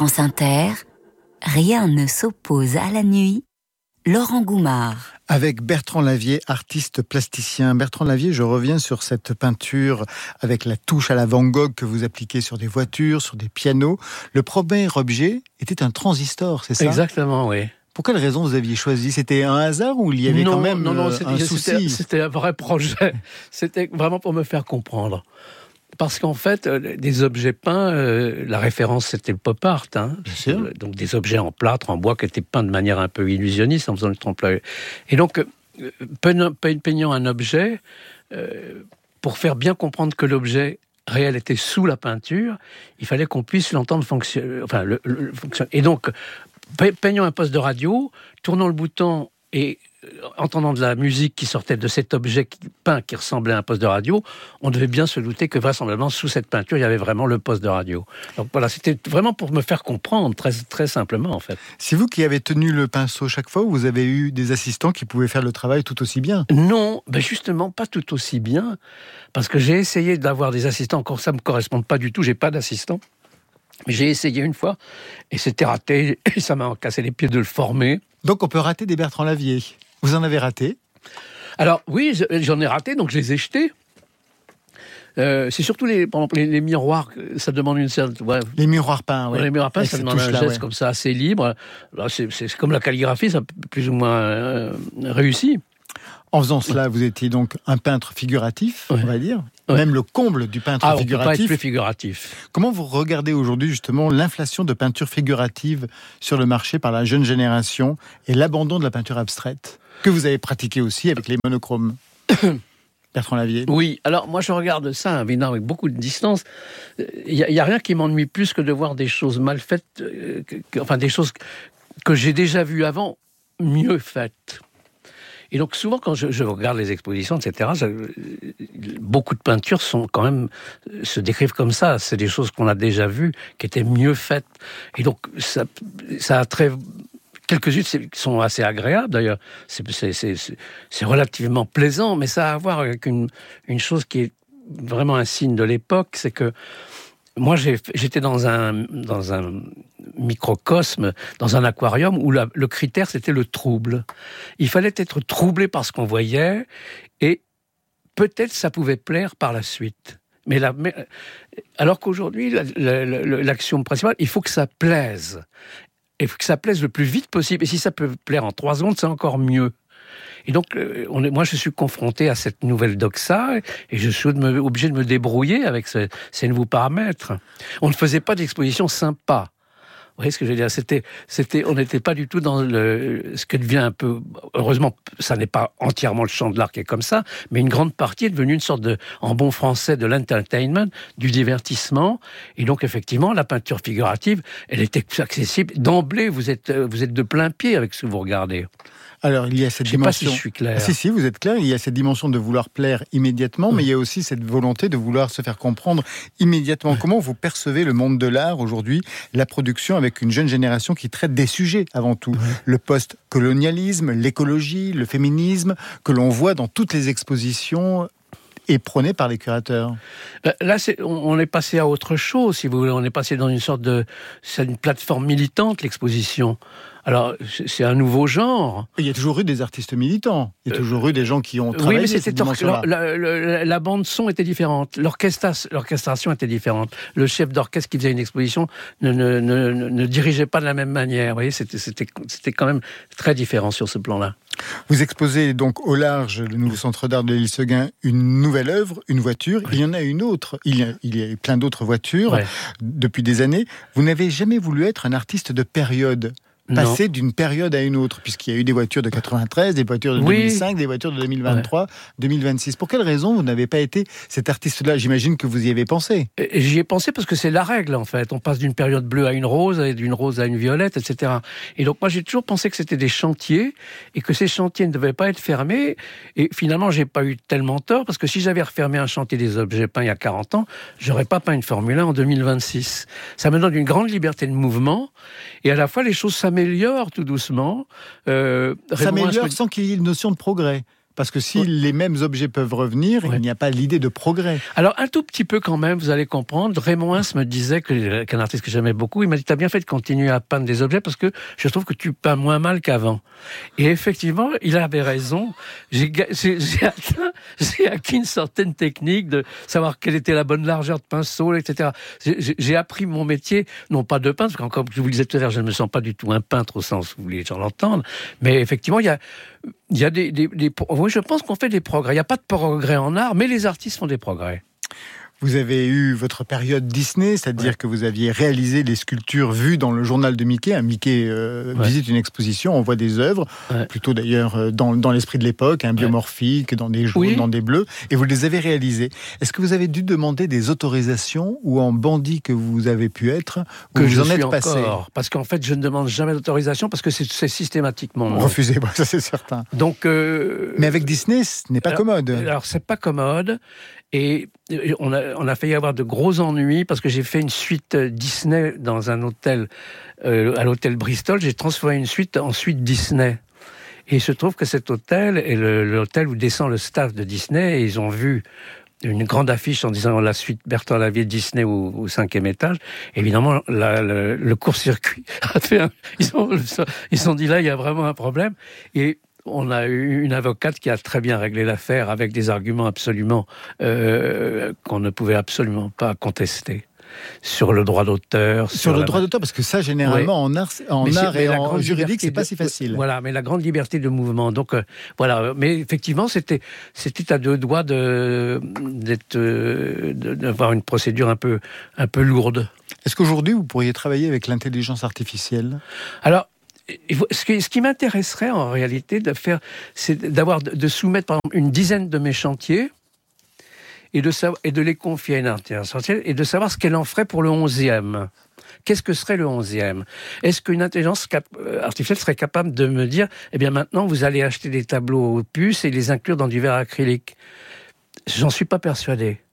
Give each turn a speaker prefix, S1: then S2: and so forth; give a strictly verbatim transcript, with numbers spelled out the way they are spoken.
S1: France Inter, rien ne s'oppose à la nuit. Laurent Goumard.
S2: Avec Bertrand Lavier, artiste plasticien. Bertrand Lavier, je reviens sur cette peinture avec la touche à la Van Gogh que vous appliquez sur des voitures, sur des pianos. Le premier objet était un transistor, c'est ça ?
S3: Exactement, oui.
S2: Pour quelle raison vous aviez choisi ? C'était un hasard ou il y avait
S3: non,
S2: quand même
S3: non, non,
S2: un
S3: c'était,
S2: souci ?
S3: c'était, c'était un vrai projet. C'était vraiment pour me faire comprendre. Parce qu'en fait, euh, des objets peints, euh, la référence c'était le pop art, hein.
S2: Bien sûr.
S3: Euh, donc des objets en plâtre, en bois, qui étaient peints de manière un peu illusionniste en faisant le trompe-l'œil. Et donc, euh, peignant, peignant un objet, euh, pour faire bien comprendre que l'objet réel était sous la peinture, il fallait qu'on puisse l'entendre fonctionner. Enfin, le, le, le fonctionner. Et donc, peignant un poste de radio, tournant le bouton et entendant de la musique qui sortait de cet objet peint qui ressemblait à un poste de radio, on devait bien se douter que vraisemblablement sous cette peinture il y avait vraiment le poste de radio. Donc voilà, c'était vraiment pour me faire comprendre très, très simplement en fait.
S2: C'est vous qui avez tenu le pinceau chaque fois ou vous avez eu des assistants qui pouvaient faire le travail tout aussi bien ?
S3: Non, ben justement pas tout aussi bien, parce que j'ai essayé d'avoir des assistants, encore ça me correspond pas du tout, j'ai pas d'assistant. J'ai essayé une fois et c'était raté et ça m'a cassé les pieds de le former.
S2: Donc on peut rater des Bertrand Lavier. Vous en avez raté ?
S3: Alors oui, j'en ai raté, donc je les ai jetés. Euh, c'est surtout les, par exemple, les, les miroirs, ça demande une certaine... Ouais.
S2: Les miroirs peints, oui.
S3: Les miroirs peints, ça demande un geste ouais. comme ça, assez libre. Là, c'est, c'est comme la calligraphie, ça plus ou moins euh, réussi.
S2: En faisant cela, vous étiez donc un peintre figuratif, ouais. on va dire. Ouais. Même le comble du peintre
S3: ah,
S2: figuratif.
S3: On peut pas être plus figuratif.
S2: Comment vous regardez aujourd'hui justement l'inflation de peinture figurative sur le marché par la jeune génération et l'abandon de la peinture abstraite que vous avez pratiqué aussi avec les monochromes? Bertrand Lavier.
S3: Oui, alors moi je regarde ça évidemment avec beaucoup de distance. Il n'y a, a rien qui m'ennuie plus que de voir des choses mal faites, euh, que, enfin des choses que j'ai déjà vues avant, mieux faites. Et donc souvent quand je, je regarde les expositions, et cetera, je, beaucoup de peintures sont quand même se décrivent comme ça. C'est des choses qu'on a déjà vues, qui étaient mieux faites. Et donc ça, ça a très quelques-unes sont assez agréables d'ailleurs. C'est, c'est, c'est, c'est relativement plaisant, mais ça a à voir avec une, une chose qui est vraiment un signe de l'époque, c'est que moi, j'ai, j'étais dans un, dans un microcosme, dans un aquarium, où la, le critère, c'était le trouble. Il fallait être troublé par ce qu'on voyait, et peut-être ça pouvait plaire par la suite. Mais, la, mais alors qu'aujourd'hui, la, la, la, l'action principale, il faut que ça plaise. Il faut que ça plaise le plus vite possible. Et si ça peut plaire en trois secondes, c'est encore mieux. Et donc, euh, on est, moi, je suis confronté à cette nouvelle doxa et je suis obligé de me débrouiller avec ce, ces nouveaux paramètres. On ne faisait pas d'exposition sympa. Vous voyez ce que je veux dire ? C'était, c'était, on n'était pas du tout dans le, ce que devient un peu... Heureusement, ça n'est pas entièrement le champ de l'art qui est comme ça, mais une grande partie est devenue une sorte de, en bon français, de l'entertainment, du divertissement. Et donc, effectivement, la peinture figurative, elle était accessible. D'emblée, vous êtes, vous êtes de plein pied avec ce que vous regardez.
S2: Alors, il y a cette
S3: je sais
S2: dimension...
S3: pas si je suis clair.
S2: Ah, si, si, vous êtes clair. Il y a cette dimension de vouloir plaire immédiatement, mmh. mais il y a aussi cette volonté de vouloir se faire comprendre immédiatement. Mmh. Comment vous percevez le monde de l'art aujourd'hui, la production avec une jeune génération qui traite des sujets avant tout, mmh. le post-colonialisme, l'écologie, le féminisme, que l'on voit dans toutes les expositions et prôné par les curateurs.
S3: Là, c'est, on est passé à autre chose, si vous voulez. On est passé dans une sorte de... C'est une plateforme militante, l'exposition. Alors, c'est un nouveau genre.
S2: Il y a toujours eu des artistes militants. Il y a toujours euh, eu des gens qui ont travaillé
S3: oui, mais c'était
S2: cette dimension-là.
S3: La, la, la bande-son était différente. L'orchestra, l'orchestration était différente. Le chef d'orchestre qui faisait une exposition ne, ne, ne, ne dirigeait pas de la même manière. Vous voyez, c'était, c'était, c'était quand même très différent sur ce plan-là.
S2: Vous exposez donc au large, le nouveau centre d'art de l'île Seguin, une nouvelle œuvre, une voiture. Oui. Il y en a une autre. Il y a, il y a plein d'autres voitures ouais. depuis des années. Vous n'avez jamais voulu être un artiste de période, passer non. d'une période à une autre, puisqu'il y a eu des voitures de quatre-vingt-treize, des voitures de oui. deux mille cinq, des voitures de deux mille vingt-trois, ouais. deux mille vingt-six. Pour quelle raison vous n'avez pas été cet artiste-là ? J'imagine que vous y avez pensé.
S3: Et j'y ai pensé parce que c'est la règle, en fait. On passe d'une période bleue à une rose, et d'une rose à une violette, et cetera. Et donc, moi, j'ai toujours pensé que c'était des chantiers, et que ces chantiers ne devaient pas être fermés. Et finalement, j'ai pas eu tellement tort, parce que si j'avais refermé un chantier des objets peints il y a quarante ans, j'aurais pas peint une Formule un en deux mille vingt-six. Ça me donne une grande liberté de mouvement, et à la fois, les choses s'améliorent tout doucement.
S2: Euh, s'améliore sans qu'il y ait une notion de progrès. Parce que si ouais. les mêmes objets peuvent revenir, ouais. il n'y a pas l'idée de progrès.
S3: Alors, un tout petit peu quand même, vous allez comprendre. Raymond Hens me disait, que, qu'un artiste que j'aimais beaucoup, il m'a dit, t'as bien fait de continuer à peindre des objets parce que je trouve que tu peins moins mal qu'avant. Et effectivement, il avait raison. J'ai, j'ai, j'ai, atteint, j'ai acquis une certaine technique de savoir quelle était la bonne largeur de pinceau, et cetera. J'ai, j'ai appris mon métier, non pas de peintre, parce qu'encore, je vous le disais tout à l'heure, je ne me sens pas du tout un peintre au sens où les gens l'entendent, mais effectivement, il y a, il y a des, des, des, oui, je pense qu'on fait des progrès. Il n'y a pas de progrès en art, mais les artistes font des progrès.
S2: Vous avez eu votre période Disney, c'est-à-dire ouais. que vous aviez réalisé les sculptures vues dans le journal de Mickey. Un Mickey euh, ouais. visite une exposition, on voit des œuvres, ouais. plutôt d'ailleurs dans, dans l'esprit de l'époque, un biomorphique, ouais. dans des jaunes, oui. dans des bleus, et vous les avez réalisés. Est-ce que vous avez dû demander des autorisations, ou en bandit que vous avez pu être,
S3: que
S2: vous
S3: je
S2: en
S3: suis
S2: êtes
S3: encore,
S2: passé?
S3: Parce qu'en fait, je ne demande jamais d'autorisation, parce que c'est, c'est systématiquement non.
S2: Refusé, bon, ça c'est certain.
S3: Donc, euh,
S2: mais avec Disney, ce n'est pas
S3: alors,
S2: commode.
S3: Alors, c'est pas commode. Et on a, on a failli avoir de gros ennuis parce que j'ai fait une suite Disney dans un hôtel, euh, à l'hôtel Bristol. J'ai transformé une suite en suite Disney. Et il se trouve que cet hôtel est le, l'hôtel où descend le staff de Disney. Et ils ont vu une grande affiche en disant la suite Bertrand Lavier Disney au, au cinquième étage. Évidemment, la, le, le court-circuit a fait un, ils ont, ils ont dit là, il y a vraiment un problème. Et on a eu une avocate qui a très bien réglé l'affaire avec des arguments absolument euh, qu'on ne pouvait absolument pas contester. Sur le droit d'auteur.
S2: Sur,
S3: sur
S2: le
S3: la...
S2: droit d'auteur, parce que ça, généralement, oui. en art, en
S3: mais
S2: art et en juridique,
S3: de...
S2: c'est pas si facile.
S3: Voilà, mais la grande liberté de mouvement. Donc, euh, voilà. Mais effectivement, c'était, c'était à deux doigts de, d'être, euh, d'avoir une procédure un peu, un peu lourde.
S2: Est-ce qu'aujourd'hui, vous pourriez travailler avec l'intelligence artificielle ?
S3: Alors, Ce qui, ce qui m'intéresserait en réalité de faire, c'est d'avoir de soumettre par exemple une dizaine de mes chantiers et de savoir, et de les confier à une intelligence artificielle et de savoir ce qu'elle en ferait pour le onzième. Qu'est-ce que serait le onzième ? Est-ce qu'une intelligence cap- artificielle serait capable de me dire, eh bien maintenant vous allez acheter des tableaux aux puces et les inclure dans du verre acrylique ? J'en suis pas persuadé.